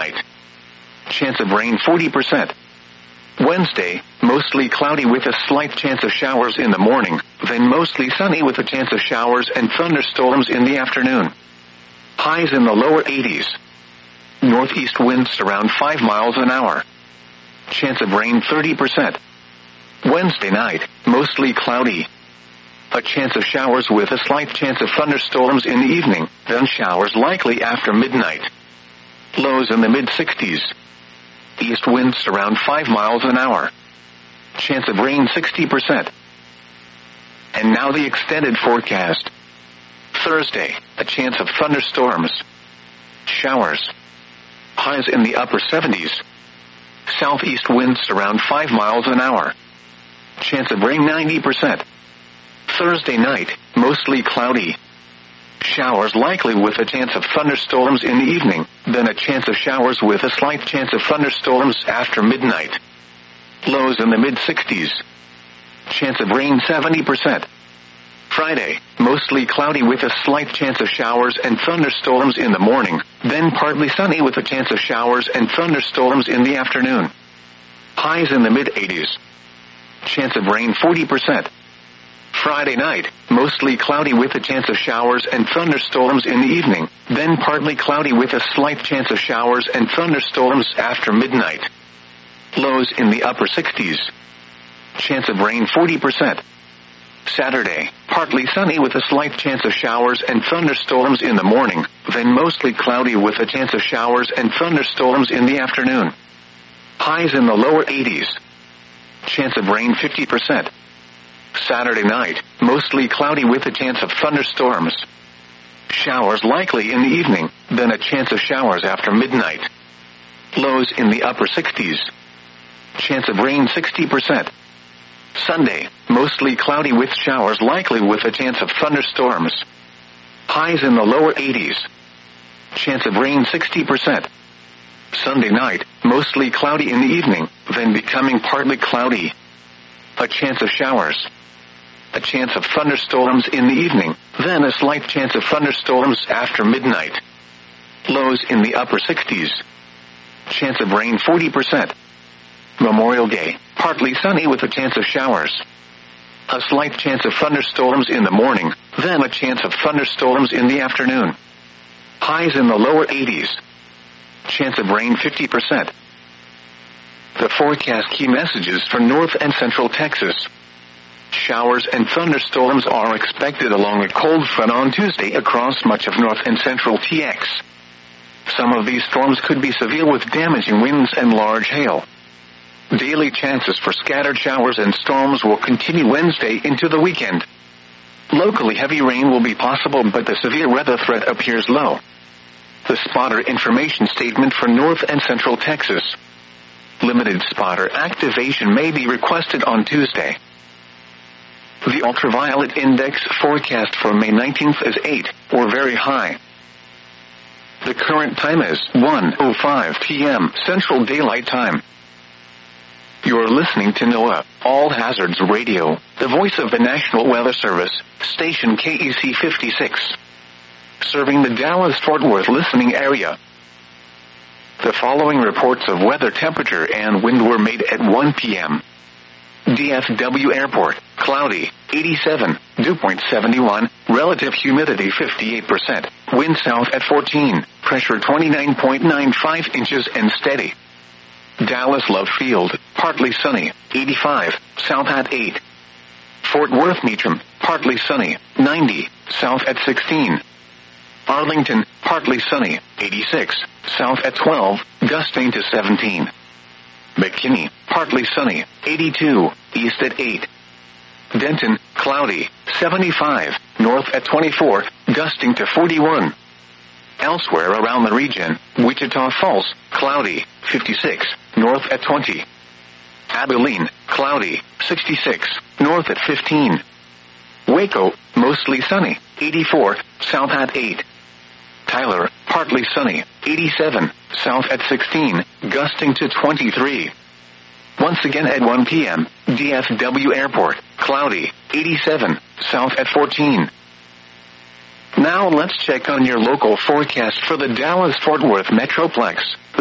midnight. Chance of rain 40%. Wednesday, mostly cloudy with a slight chance of showers in the morning, then mostly sunny with a chance of showers and thunderstorms in the afternoon. Highs in the lower 80s. Northeast winds around 5 miles an hour. Chance of rain 30%. Wednesday night, mostly cloudy. A chance of showers with a slight chance of thunderstorms in the evening, then showers likely after midnight. Lows in the mid-60s. East winds around 5 miles an hour. Chance of rain 60%. And now the extended forecast. Thursday, a chance of thunderstorms. Showers. Highs in the upper 70s. Southeast winds around 5 miles an hour. Chance of rain 90%. Thursday night, mostly cloudy. Showers likely with a chance of thunderstorms in the evening, then a chance of showers with a slight chance of thunderstorms after midnight. Lows in the mid-60s. Chance of rain 70%. Friday, mostly cloudy with a slight chance of showers and thunderstorms in the morning, then partly sunny with a chance of showers and thunderstorms in the afternoon. Highs in the mid-80s. Chance of rain 40%. Friday night, mostly cloudy with a chance of showers and thunderstorms in the evening, then partly cloudy with a slight chance of showers and thunderstorms after midnight. Lows in the upper 60s. Chance of rain 40%. Saturday, partly sunny with a slight chance of showers and thunderstorms in the morning, then mostly cloudy with a chance of showers and thunderstorms in the afternoon. Highs in the lower 80s. Chance of rain 50%. Saturday night, mostly cloudy with a chance of thunderstorms. Showers likely in the evening, then a chance of showers after midnight. Lows in the upper 60s. Chance of rain 60%. Sunday, mostly cloudy with showers likely with a chance of thunderstorms. Highs in the lower 80s. Chance of rain 60%. Sunday night, mostly cloudy in the evening, then becoming partly cloudy. A chance of showers. A chance of thunderstorms in the evening, then a slight chance of thunderstorms after midnight. Lows in the upper 60s. Chance of rain 40%. Memorial Day, partly sunny with a chance of showers. A slight chance of thunderstorms in the morning, then a chance of thunderstorms in the afternoon. Highs in the lower 80s. Chance of rain 50%. The forecast key messages for North and Central Texas. Showers and thunderstorms are expected along a cold front on Tuesday across much of North and Central TX. Some of these storms could be severe with damaging winds and large hail. Daily chances for scattered showers and storms will continue Wednesday into the weekend. Locally heavy rain will be possible, but the severe weather threat appears low. The spotter information statement for North and Central Texas. Limited spotter activation may be requested on Tuesday. The ultraviolet index forecast for May 19th is 8, or very high. The current time is 1:05 p.m. Central Daylight Time. You're listening to NOAA, All Hazards Radio, the voice of the National Weather Service, station KEC 56. Serving the Dallas-Fort Worth listening area. The following reports of weather temperature and wind were made at 1 p.m. DFW Airport, cloudy, 87, dew point 71, relative humidity 58%, wind south at 14, pressure 29.95 inches and steady. Dallas Love Field, partly sunny, 85, south at 8. Fort Worth Meacham, partly sunny, 90, south at 16. Arlington, partly sunny, 86, south at 12, gusting to 17. McKinney, partly sunny, 82, east at 8. Denton, cloudy, 75, north at 24, gusting to 41. Elsewhere around the region, Wichita Falls, cloudy, 56, north at 20. Abilene, cloudy, 66, north at 15. Waco, mostly sunny, 84, south at 8. Tyler, partly sunny, 87, south at 16, gusting to 23. Once again at 1 p.m., DFW Airport, cloudy, 87, south at 14. Now let's check on your local forecast for the Dallas-Fort Worth Metroplex.